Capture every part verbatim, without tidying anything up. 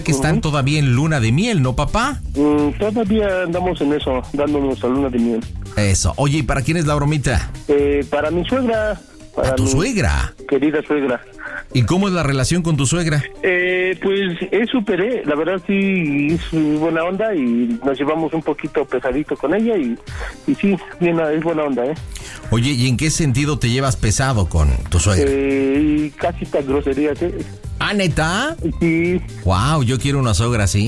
Que están uh-huh. todavía en luna de miel, ¿no, papá? Mm, todavía andamos en eso, dándonos a luna de miel. Eso. Oye, ¿y para quién es la bromita? Eh, para mi suegra. Para ¿A tu mi suegra? Querida suegra. ¿Y cómo es la relación con tu suegra? Eh, pues es súper, eh. La verdad sí es buena onda y nos llevamos un poquito pesadito con ella y, y sí, bien, es buena onda, ¿eh? Oye, ¿y en qué sentido te llevas pesado con tu suegra? Eh, y casi tan groserías, ¿eh? ¿Ah, neta? Sí. Wow, yo quiero una sogra así.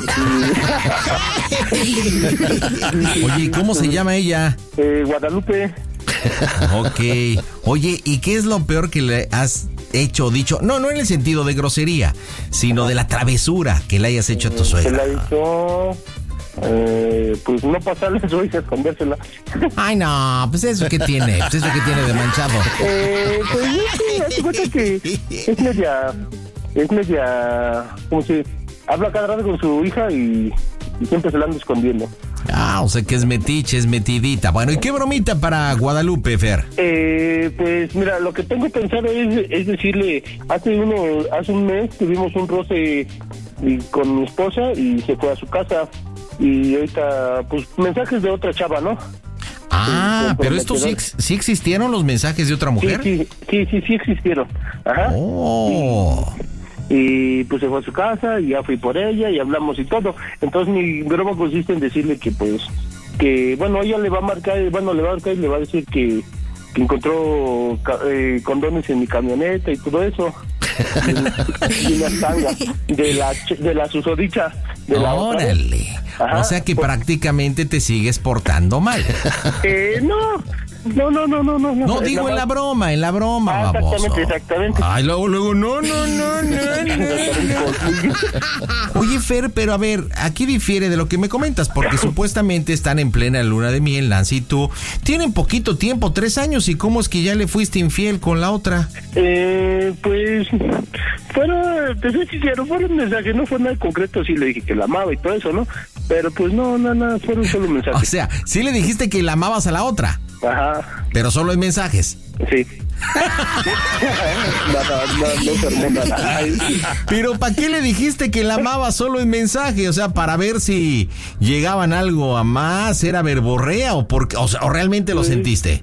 Oye, ¿y cómo se llama ella? Eh, Guadalupe. Ok. Oye, ¿y qué es lo peor que le has hecho o dicho? No, no en el sentido de grosería, sino de la travesura que le hayas hecho a tu suegra. Se la hizo... Eh, pues no pasarle eso y escondérsela. Ay, no, pues eso que tiene, pues eso que tiene de manchado. Eh, pues sí, hace cuenta que es media, es media, como si habla cada rato con su hija y, y siempre se la anda escondiendo. Ah, o sea que es metiche, es metidita. Bueno, ¿y qué bromita para Guadalupe, Fer? Eh, pues mira, lo que tengo pensado es, es decirle, hace uno, hace un mes tuvimos un roce y, con mi esposa y se fue a su casa. Y ahorita, pues, mensajes de otra chava, ¿no? Ah, pero estos sí, sí existieron los mensajes de otra mujer. Sí, sí, sí, sí, sí existieron. Ajá. Oh. Y, y pues se fue a su casa y ya fui por ella y hablamos y todo. Entonces mi broma consiste en decirle que, pues, que, bueno, ella le va a marcar, bueno, le va a marcar y le va a decir que, que encontró eh, condones en mi camioneta y todo eso. Y las tangas de la, de la susodicha. De la órale. Otra. O sea que por... prácticamente te sigues portando mal. Eh, no. No, no, no, no, no. No, no digo en la broma, en la broma, ah, baboso. Exactamente, exactamente. Ay, luego, luego, no, no, no, no, no. Oye, Fer, pero a ver, aquí difiere de lo que me comentas, porque supuestamente están en plena luna de miel, Nancy y tú. Tienen poquito tiempo, tres años, ¿y cómo es que ya le fuiste infiel con la otra? Eh, pues, fueron, te soy sincero, fueron mensajes, no fue nada concreto, sí le dije que la amaba y todo eso, ¿no? Pero pues no, no, no, fueron solo mensajes. O sea, sí le dijiste que la amabas a la otra. Ajá. Pero solo en mensajes. Sí. no, no, no, no, no, Pero ¿para qué le dijiste que la amaba solo en mensaje? O sea, para ver si llegaban algo a más, era verborrea o porque, o sea, o realmente lo sentiste.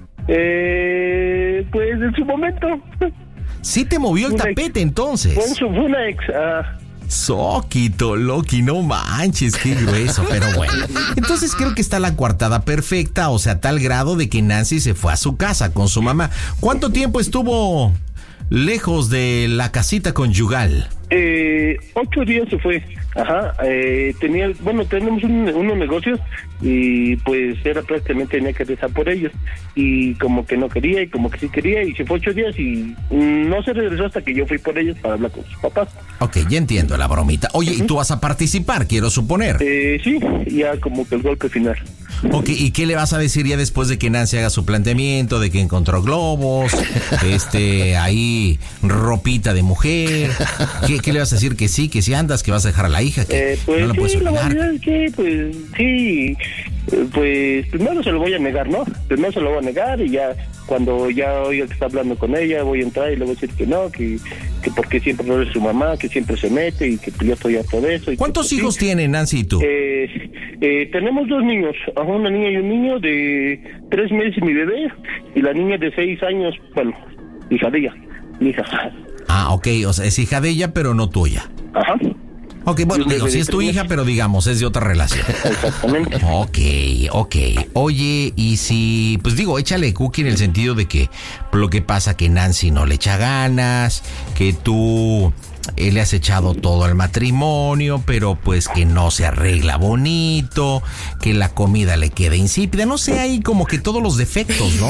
Eh, pues en su momento. Sí te movió el una tapete ex, entonces. Fue, su, fue una ex. Uh, Soquito, Loki, no manches, qué grueso, pero bueno. Entonces creo que está la coartada perfecta, o sea, a tal grado de que Nancy se fue a su casa con su mamá. ¿Cuánto tiempo estuvo lejos de la casita conyugal? Eh, ocho días se fue. Ajá, eh, tenía, bueno, tenemos un, unos negocios y pues era prácticamente tenía que rezar por ellos y como que no quería y como que sí quería y se fue ocho días y no se regresó hasta que yo fui por ellos para hablar con sus papás. Ok, ya entiendo la bromita. Oye, ¿y tú vas a participar, quiero suponer? Eh, sí, ya como que el golpe final. Ok, ¿y qué le vas a decir ya después de que Nancy haga su planteamiento, de que encontró globos, este, ahí, ropita de mujer? ¿Qué, qué le vas a decir? Que sí, que sí andas, que vas a dejar a la hija, que eh, pues no la sí, puedes olvidar. La verdad es que, pues, sí, pues, primero se lo voy a negar, ¿no? Primero se lo voy a negar y ya, cuando ya oiga que está hablando con ella, voy a entrar y le voy a decir que no, que, que porque siempre no es su mamá, que siempre se mete y que yo estoy harto de eso. Y ¿cuántos que, pues, hijos sí. tienen Nancy y tú? Eh, eh, tenemos dos niños, una niña y un niño de tres meses y mi bebé, y la niña de seis años, bueno, hija de ella, mi hija. Ah, ok, o sea, es hija de ella, pero no tuya. Ajá. Ok, bueno, digo, sí es tu hija, pero digamos, es de otra relación. Exactamente. Ok, ok. Oye, y si, pues digo, échale cookie en el sentido de que lo que pasa que Nancy no le echa ganas, que tú eh, le has echado todo al matrimonio, pero pues que no se arregla bonito, que la comida le queda insípida, no sé, hay como que todos los defectos, ¿no?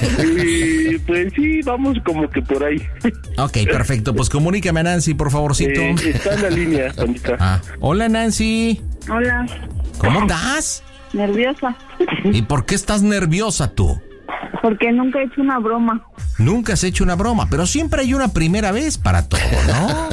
Eh, pues sí, vamos como que por ahí. Ok, perfecto, pues comunícame a Nancy, por favorcito. Eh, está en la línea, Juanita. Ah, hola Nancy. Hola. ¿Cómo estás? Nerviosa. ¿Y por qué estás nerviosa tú? Porque nunca he hecho una broma. Nunca has hecho una broma, pero siempre hay una primera vez para todo, ¿no?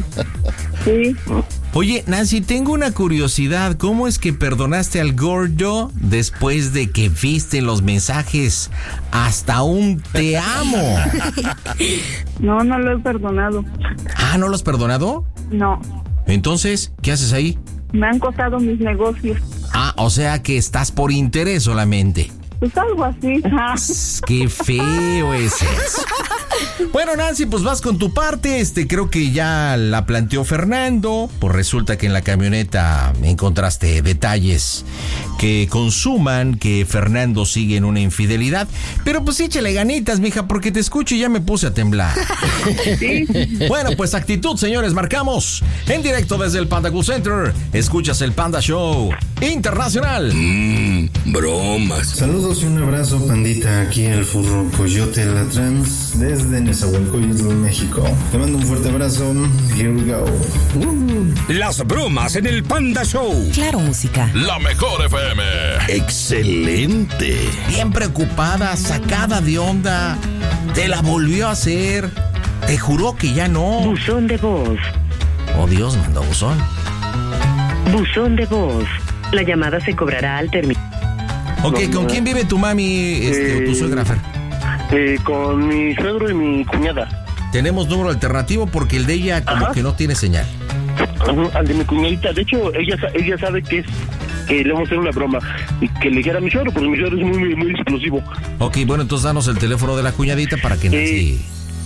Sí. Oye, Nancy, tengo una curiosidad. ¿Cómo es que perdonaste al gordo después de que viste en los mensajes hasta un te amo? No, no lo he perdonado. Ah, ¿no lo has perdonado? No. Entonces, ¿qué haces ahí? Me han costado mis negocios. Ah, o sea que estás por interés solamente. Pues algo así. Qué feo ese es. Bueno, Nancy, pues vas con tu parte. Este, creo que ya la planteó Fernando. Pues resulta que en la camioneta encontraste detalles que consuman que Fernando sigue en una infidelidad. Pero pues échale ganitas, mija, porque te escucho y ya me puse a temblar. Sí. Bueno, pues actitud, señores, marcamos en directo desde el Panda Cool Center. Escuchas el Panda Show Internacional. Mmm, bromas. Saludos y un abrazo, pandita, aquí el Furro Coyote La Trans desde Nezahualcóyotl, México. Te mando un fuerte abrazo. Here we go. Uh, las bromas en el Panda Show. Claro, música. La mejor F M. Excelente. Bien preocupada, sacada de onda. Te la volvió a hacer. Te juró que ya no. Buzón de voz. Oh, Dios, mandó buzón. Buzón de voz. La llamada se cobrará al terminar. Ok, ¿con quién vive tu mami este, Eh, o tu suegra, Fer? Eh, con mi suegro y mi cuñada. Tenemos número alternativo porque el de ella como Ajá. que no tiene señal. Ajá, al de mi cuñadita. De hecho, ella sa- ella sabe que es que le vamos a hacer una broma y que le dijera a mi suegro, porque mi suegro es muy, muy, muy explosivo. Ok, bueno, entonces danos el teléfono de la cuñadita para que Nancy...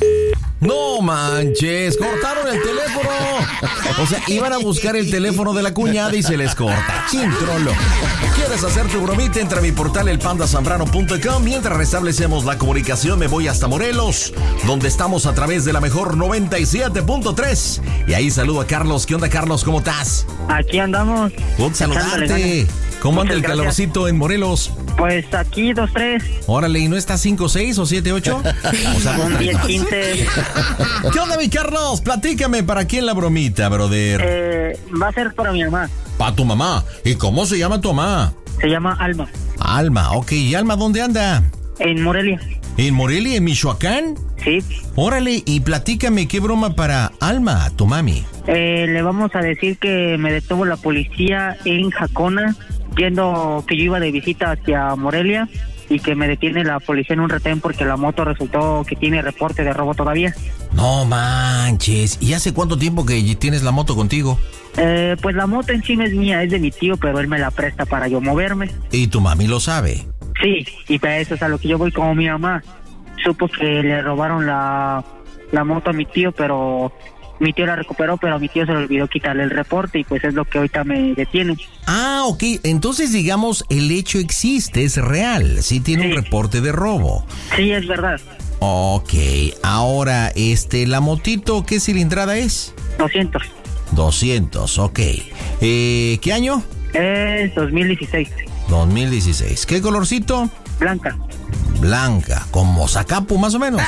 No manches, cortaron el teléfono. O sea, iban a buscar el teléfono de la cuñada y se les corta. Chintrolo. ¿Quieres hacer tu bromita? Entra a mi portal el panda zambrano punto com. Mientras restablecemos la comunicación, me voy hasta Morelos, donde estamos a través de la mejor noventa y siete punto tres. Y ahí saludo a Carlos. ¿Qué onda, Carlos? ¿Cómo estás? Aquí andamos. Gusto echándole saludarte. ganas. ¿Cómo anda Muchas el gracias. calorcito en Morelos? Pues aquí dos, tres. Órale, ¿y no está cinco seis o siete ocho? O sea, Son no diez, está más. quince. ¿Qué onda, mi Carlos? Platícame, ¿para quién la bromita, brother? Eh, va a ser para mi mamá. Para tu mamá. ¿Y cómo se llama tu mamá? Se llama Alma. Alma, ok. ¿Y Alma dónde anda? En Morelia. ¿En Morelia, en Michoacán? Sí. Órale, y platícame, ¿qué broma para Alma, tu mami? Eh, le vamos a decir que me detuvo la policía en Jacona, viendo que yo iba de visita hacia Morelia, y que me detiene la policía en un retén porque la moto resultó que tiene reporte de robo todavía. No manches. ¿Y hace cuánto tiempo que tienes la moto contigo? Eh, pues la moto en sí no es mía, es de mi tío, pero él me la presta para yo moverme. ¿Y tu mami lo sabe? Sí, y para eso es a lo que yo voy como mi mamá. Supo que le robaron la, la moto a mi tío, pero mi tío la recuperó, pero a mi tío se le olvidó quitarle el reporte y pues es lo que ahorita me detiene. Ah, ok. Entonces, digamos, el hecho existe, es real. Sí tiene Sí. un reporte de robo. Sí, es verdad. Ok. Ahora, este, la motito, ¿qué cilindrada es? doscientos. doscientos, ok. Eh, ¿Qué año? Es dos mil dieciséis. dos mil dieciséis. ¿Qué colorcito? Blanca. Blanca, como Zacapu más o menos.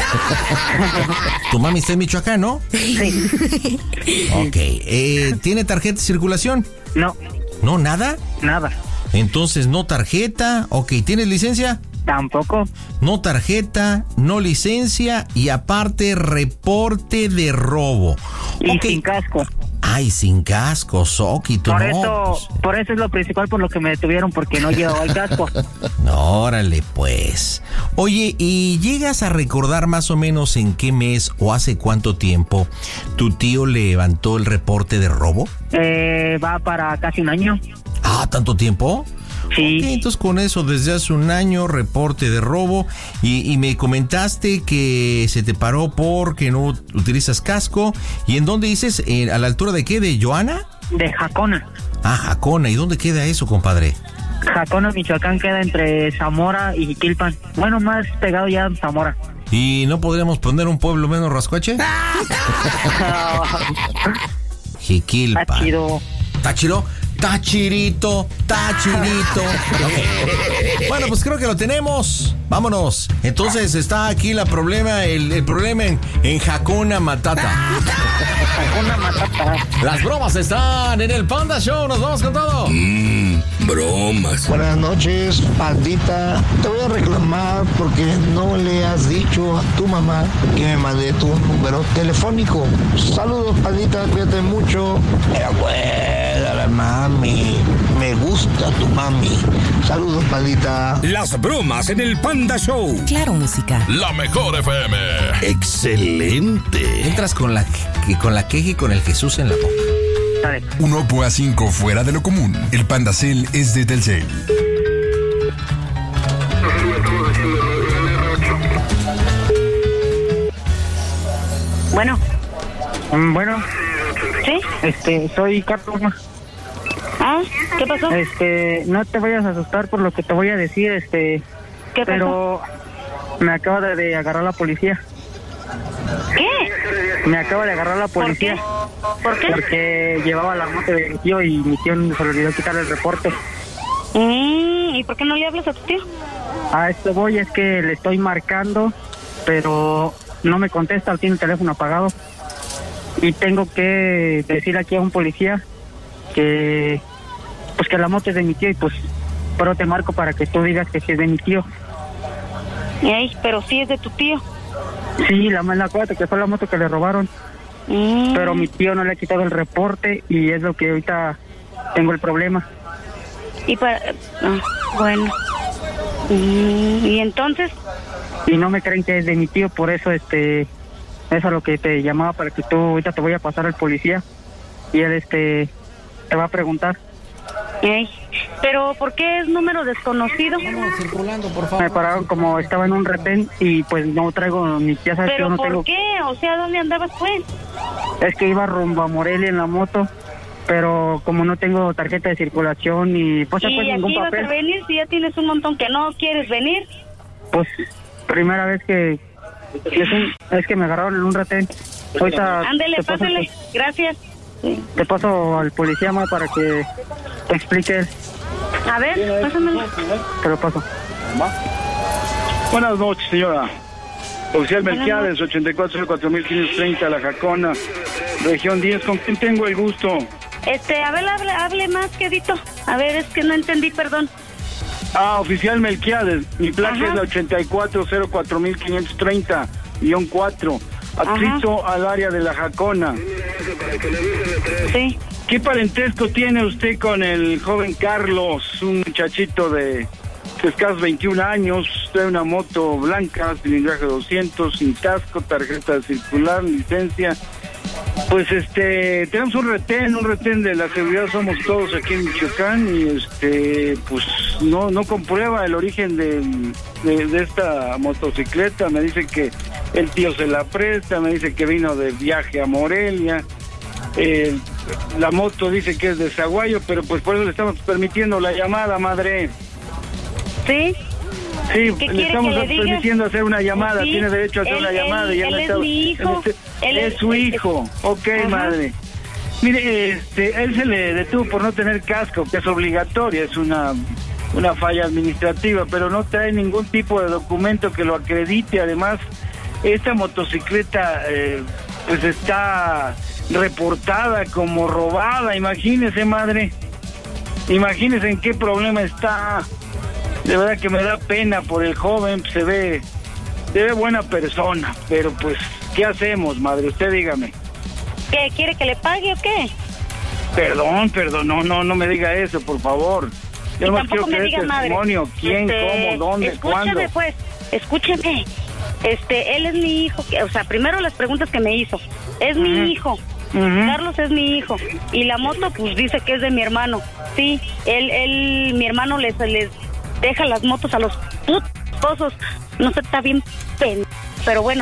Tu mami está en Michoacán, ¿no? Sí. Ok. Eh, ¿Tiene tarjeta de circulación? No, No, nada. nada. Entonces, no tarjeta. Ok, ¿tienes licencia? Tampoco. No tarjeta, no licencia y aparte reporte de robo. Y Ok. sin casco. Ay, sin casco, Soquito, Por no. eso, pues, por eso es lo principal por lo que me detuvieron, porque no llevaba el casco. no, órale, pues. Oye, ¿y llegas a recordar más o menos en qué mes o hace cuánto tiempo tu tío levantó el reporte de robo? Eh, va para casi un año. Ah, ¿tanto tiempo? Sí. Ok, entonces con eso, desde hace un año, reporte de robo, y, y me comentaste que se te paró porque no utilizas casco. ¿Y en dónde dices? ¿En- ¿A la altura de qué? ¿De Joana? De Jacona. Ah, Jacona. ¿Y dónde queda eso, compadre? Jacona, Michoacán, queda entre Zamora y Jiquilpan. Bueno, más pegado ya a Zamora. ¿Y no podríamos poner un pueblo menos rascuache? Jiquilpan. Está chido. ¿Táchiro? Tachirito, tachirito. Ok. Bueno, pues creo que lo tenemos. Vámonos. Entonces está aquí la problema, el, el problema en, en Jacona Matata. Jacona, Matata. Las bromas están en el Panda Show. Nos vamos con todo. Mmm, bromas. Buenas noches, pandita. Te voy a reclamar porque no le has dicho a tu mamá que me mandé tu número telefónico. Saludos, pandita, cuídate mucho. Era buena la mami. Me gusta tu mami. Saludos, pandita. Las bromas en el Panda Show. Claro, música. La mejor F M. Excelente. Entras con la, con la queja y con el Jesús en la boca. Dale. Un Oppo A cinco fuera de lo común. El Panda Cell es de Telcel. Bueno. Mm, Bueno, ¿Sí? este, soy Carlos. ¿Ah? ¿Qué pasó? Este, no te vayas a asustar por lo que te voy a decir, este, ¿Qué pero me acaba de, de agarrar la policía. ¿Qué? Me acaba de agarrar la policía. ¿Por qué? Porque llevaba la moto de mi tío y mi tío se le olvidó quitar el reporte. Mm, ¿Y por qué no le hablas a tu tío? A esto voy, es que le estoy marcando, pero no me contesta, tiene el teléfono apagado. Y tengo que decir aquí a un policía que pues que la moto es de mi tío y pues pero te marco para que tú digas que sí es de mi tío. Ey, pero sí es de tu tío. Sí, la mala cuenta que fue la moto que le robaron. Mm. Pero mi tío no le ha quitado el reporte y es lo que ahorita tengo el problema. Y para... ah, bueno. Mm, ¿Y entonces? Y no me creen que es de mi tío, por eso este eso es lo que te llamaba para que tú ahorita te voy a pasar al policía y él este te va a preguntar. Ey, pero ¿por qué es número desconocido? Vamos circulando, por favor. Me pararon como estaba en un retén y pues no traigo ni ya sabes que yo ¿Pero no por tengo. qué? O sea, ¿dónde andabas pues? Es que iba rumbo a Morelia en la moto, pero como no tengo tarjeta de circulación y pues no ¿Y pues aquí ningún vas papel. a venir si ya tienes un montón que no quieres venir? Pues primera vez que es, un- es que me agarraron en un retén. Ahorita Ándele, te paso, pásale. Gracias. te paso al policía ma, para que te explique él. A ver, pásamelo. Te lo paso. Buenas noches, señora. Oficial Buenas Melquiades, ochenta y cuatro cero cuatro mil quinientos treinta, La Jacona, región diez. ¿Con quién tengo el gusto? Este, a ver, hable, hable más, quedito. A ver, es que no entendí, perdón. Ah, oficial Melquiades. Mi placa Ajá. es la ochenta y cuatro cero cuatro mil quinientos treinta, guión cuatro. Adscrito al área de La Jacona. Sí. ¿Qué parentesco tiene usted con el joven Carlos? Un muchachito de escasos veintiún años, trae una moto blanca, cilindraje doscientos, sin casco, tarjeta circular, licencia. Pues este, tenemos un retén, un retén de la seguridad Somos Todos aquí en Michoacán y este, pues no no comprueba el origen de, de, de esta motocicleta. Me dice que el tío se la presta, me dice que vino de viaje a Morelia. Eh, la moto dice que es de Zaguayo, pero pues por eso le estamos permitiendo la llamada, madre. ¿Sí? Sí, ¿Qué le quiere estamos que le diga? permitiendo hacer una llamada, Sí, tiene derecho a hacer él- una llamada. él- y él no es está- mi hijo, en este- él es, es- su es- hijo, ok, Ajá. madre. Mire, este, él se le detuvo por no tener casco, que es obligatoria, es una, una falla administrativa, pero no trae ningún tipo de documento que lo acredite. Además, esta motocicleta eh, pues está reportada como robada, imagínese, madre. Imagínese en qué problema está. De verdad que me da pena por el joven, se ve, se ve buena persona, pero pues, ¿qué hacemos, madre? Usted dígame. ¿Qué? ¿Quiere que le pague o qué? Perdón, perdón, no, no, no me diga eso, por favor. Yo Y no tampoco quiero me que dé diga madre. testimonio. ¿Quién, Este, cómo, dónde, escúchame, cuándo? pues, escúcheme. Este, él es mi hijo, que- o sea, primero las preguntas que me hizo. Es Ujú. mi hijo. Ujú. Carlos es mi hijo. Y la moto, pues, dice que es de mi hermano. Sí, él, él, mi hermano les, les deja las motos a los putos. No sé, está bien pen... Pero bueno,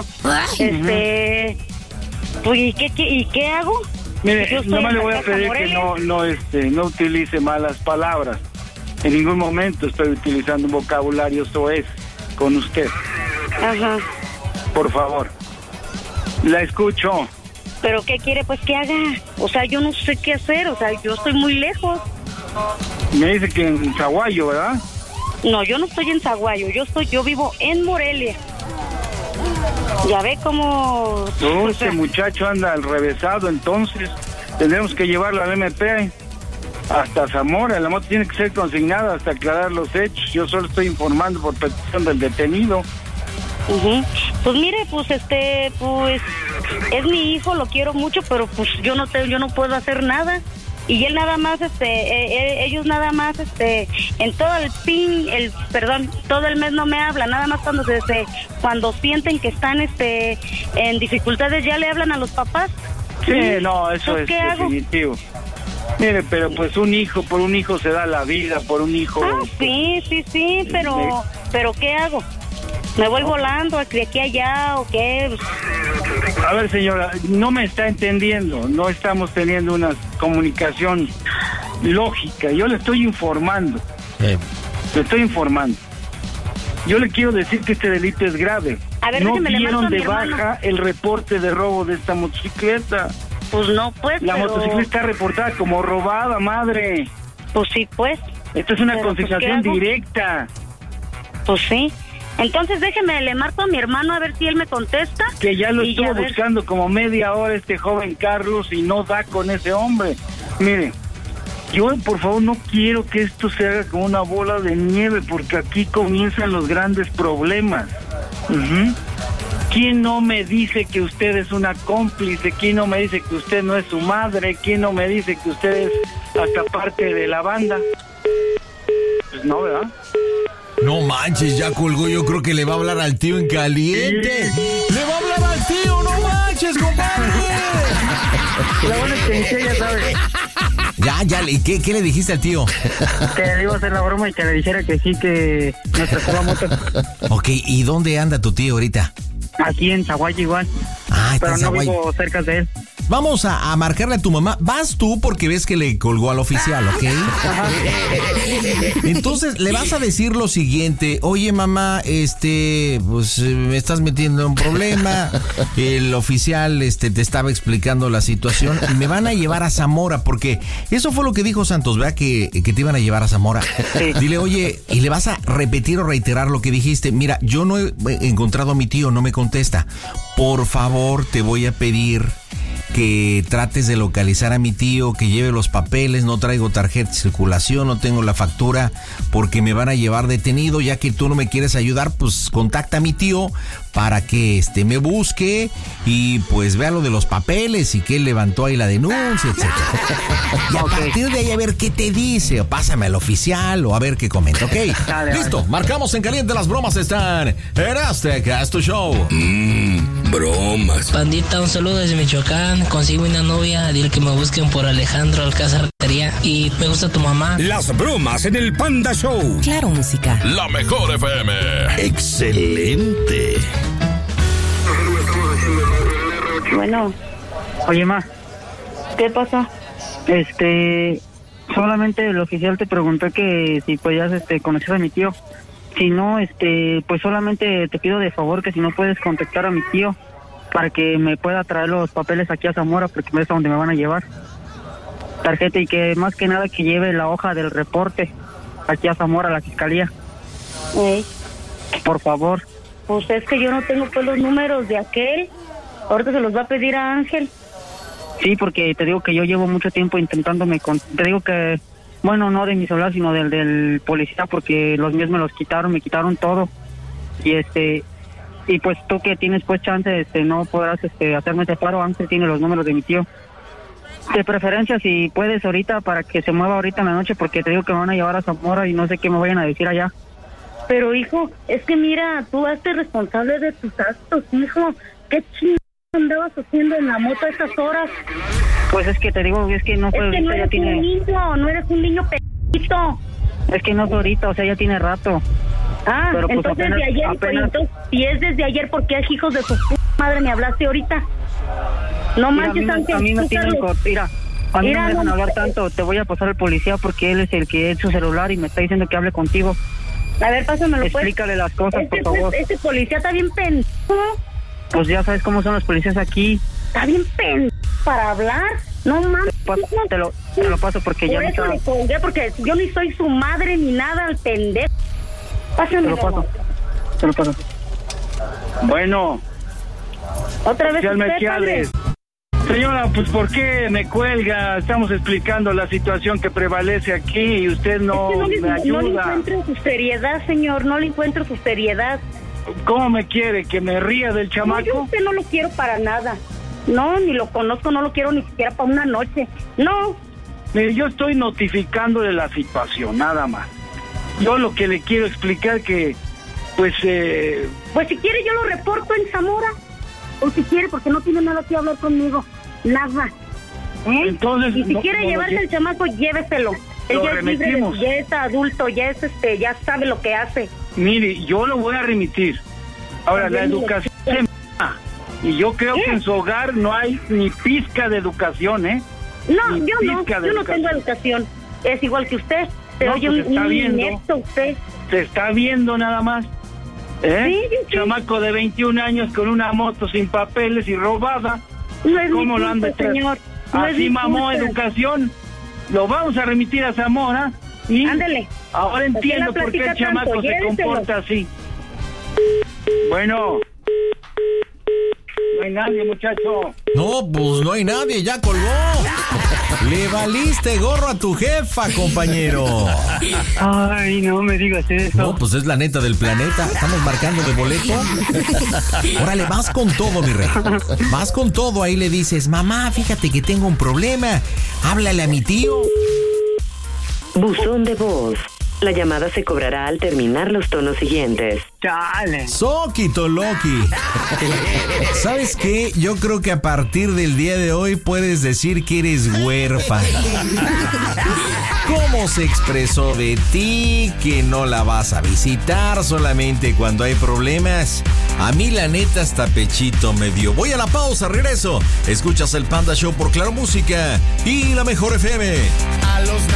este... Pues, ¿y qué, qué, ¿y qué hago? Mire, Yo estoy nomás en le la voy a casa pedir que Morelia. no, no, este, no utilice malas palabras. En ningún momento estoy utilizando un vocabulario soez con usted. Ajá. Por favor. La escucho. ¿Pero qué quiere, pues, que haga? O sea, yo no sé qué hacer. O sea, yo estoy muy lejos. Me dice que en Zaguayo, ¿verdad? No, yo no estoy en Zaguayo. Yo estoy, yo vivo en Morelia. Ya ve cómo... Oh, este muchacho anda al revésado, entonces tendremos que llevarlo al M P hasta Zamora. La moto tiene que ser consignada hasta aclarar los hechos. Yo solo estoy informando por petición del detenido. Ujú. Pues mire, pues este, pues es mi hijo, lo quiero mucho, pero pues yo no te, yo no puedo hacer nada. Y él nada más, este, eh, eh, ellos nada más, este, en todo el pin, el, perdón, todo el mes no me hablan, nada más cuando se, se- cuando sienten que están, este, en dificultades ya le hablan a los papás. Sí, no, eso Entonces, es ¿qué hago? definitivo. Mire, pero pues un hijo, por un hijo se da la vida, por un hijo... Ah, sí, sí, sí, pero, pero ¿qué hago? ¿Me voy volando de aquí a allá o qué? A ver, señora, no me está entendiendo, no estamos teniendo una comunicación lógica, yo le estoy informando, eh. le estoy informando. Yo le quiero decir que este delito es grave. A ver, no déjeme, dieron de baja hermano. el reporte de robo de esta motocicleta. Pues no, pues, La pero... motocicleta está reportada como robada, madre. Pues sí, pues. Esto es una pero, consignación pues, directa. Pues sí. Entonces déjeme, le marco a mi hermano a ver si él me contesta. Que ya lo y estuvo ya buscando como media hora este joven Carlos y no da con ese hombre. Mire, yo por favor no quiero que esto se haga como una bola de nieve, porque aquí comienzan los grandes problemas. Uh-huh. ¿Quién no me dice que usted es una cómplice? ¿Quién no me dice que usted no es su madre? ¿Quién no me dice que usted es hasta parte de la banda? Pues no, ¿verdad? No manches, ya colgó. Yo creo que le va a hablar al tío en caliente. Sí. ¡Le va a hablar al tío! ¡No manches, compadre! La buena experiencia, ya sabes. Ya, ya, ¿qué, ¿qué le dijiste al tío? Que le iba a hacer la broma y que le dijera que sí, que nos prestó la moto. Ok, ¿y dónde anda tu tío ahorita? Aquí en Zaguayo igual. Ah, está pero en no Zaguayo. vivo cerca de él. Vamos a, a marcarle a tu mamá. Vas tú porque ves que le colgó al oficial, ¿ok? Entonces le vas a decir lo siguiente: oye, mamá, este, pues me estás metiendo en un problema. El oficial, este, te estaba explicando la situación y me van a llevar a Zamora, porque eso fue lo que dijo Santos, ¿verdad? Que, que te iban a llevar a Zamora. Sí. Dile, oye, y le vas a repetir o reiterar lo que dijiste. Mira, yo no he encontrado a mi tío, no me contesta. Por favor, te voy a pedir que trates de localizar a mi tío, que lleve los papeles. No traigo tarjeta de circulación, no tengo la factura, porque me van a llevar detenido. Ya que tú no me quieres ayudar, pues contacta a mi tío para que este me busque y pues vea lo de los papeles y que él levantó ahí la denuncia, etcétera. Y a partir de ahí a ver qué te dice, o pásame al oficial o a ver qué comenta, ¿ok? Dale, listo, vale. Marcamos en caliente, las bromas están en Azteca, es tu show. Mmm, bromas. Pandita, un saludo desde Michoacán. Consigo una novia, dile que me busquen por Alejandro Alcázar y me gusta tu mamá. Las bromas en el Panda Show. Claro, música. La mejor F M. Excelente. Bueno. Oye, ma. ¿Qué pasa? Este, solamente el oficial te preguntó que si podías este conocer a mi tío. Si no, este, pues solamente te pido de favor que si no puedes contactar a mi tío para que me pueda traer los papeles aquí a Zamora, porque es a donde me van a llevar. Tarjeta, y que más que nada que lleve la hoja del reporte aquí a Zamora, a la fiscalía. ¿Eh? Por favor. Pues es que yo no tengo pues los números de aquel. Ahorita se los va a pedir a Ángel. Sí, porque te digo que yo llevo mucho tiempo intentándome con... Te digo que, bueno, no de mi celular, sino del del policía, porque los míos me los quitaron, me quitaron todo. Y este... Y pues tú que tienes pues chance, este, no podrás este, hacerme ese paro. Ángel tiene los números de mi tío. De preferencia, si puedes ahorita, para que se mueva ahorita en la noche, porque te digo que me van a llevar a Zamora y no sé qué me vayan a decir allá. Pero, hijo, es que mira, tú hazte responsable de tus actos, hijo. ¿Qué chingados andabas haciendo en la moto a esas horas? Pues es que te digo, es que no fue es que ahorita, no eres ya tiene... un niño, no eres un niño pequeñito. Es que no fue ahorita, o sea, ya tiene rato. Ah, pero pues entonces apenas, desde ayer, apenas... entonces, si es desde ayer, ¿por qué hijos de su p madre me hablaste ahorita? No mira, manches, Ángel. A mí me tienen... Mira, a mí no me dejan hablar tanto, te voy a pasar al policía porque él es el que es su celular y me está diciendo que hable contigo. A ver, pásamelo, pues. Explícale las cosas, este, por favor. Este policía está bien pendejo. Pues ya sabes cómo son los policías aquí. Está bien pendejo para hablar. No mames. Te lo, te lo paso porque por ya no eso está... le colgué, porque yo ni soy su madre ni nada, al pendejo. Pásamelo. Te lo paso. Te lo paso. Bueno. Otra vez usted, señora, pues ¿por qué me cuelga? Estamos explicando la situación que prevalece aquí y usted no, es que no le, me ayuda. No le encuentro su seriedad, señor, no le encuentro su seriedad. ¿Cómo me quiere? ¿Que me ría del chamaco? No, yo usted no lo quiero para nada. No, ni lo conozco, no lo quiero ni siquiera para una noche. No. Mire, yo estoy notificándole la situación, nada más. Yo lo que le quiero explicar que, pues... Eh... Pues si quiere yo lo reporto en Zamora. O si quiere, porque no tiene nada que hablar conmigo. Nada. ¿Eh? Entonces, y si no, quiere no llevarse lo lle- el chamaco, lléveselo. Él Lo ya es libre, remitimos. ya es adulto, ya es este, ya sabe lo que hace. Mire, yo lo voy a remitir. Ahora, la También, educación se m- y yo creo ¿Eh? que en su hogar no hay ni pizca de educación, ¿eh? No, Ni yo no, pizca de yo no educación. tengo educación. Es igual que usted. Se No, oye pues un, está un viendo. inepto usted. Se está viendo nada más. ¿Eh? Sí, sí, sí. Chamaco de veintiún años con una moto sin papeles y robada. No es ¿Cómo mi lo anda culpa, tra- señor. No es Así mi mamó culpa. educación. Lo vamos a remitir a Zamora. Y Ándele. ahora ¿Por qué entiendo la por qué el platica chamaco tanto? se Lléveselo. comporta así. Bueno. No hay nadie, muchacho. No, pues no hay nadie, ya colgó. Le valiste gorro a tu jefa, compañero. Ay, no me digas eso. No, pues es la neta del planeta. Estamos marcando de boleto. Órale, vas con todo, mi rey. Vas con todo. Ahí le dices, mamá, fíjate que tengo un problema. Háblale a mi tío. Buzón de voz. La llamada se cobrará al terminar los tonos siguientes. Chale. Soquito Loki. ¿Sabes qué? Yo creo que a partir del día de hoy puedes decir que eres huérfana. ¿Cómo se expresó de ti? Que no la vas a visitar solamente cuando hay problemas. A mí la neta hasta pechito me dio. Voy a la pausa, regreso. Escuchas el Panda Show por Claro Música y la Mejor F M. A los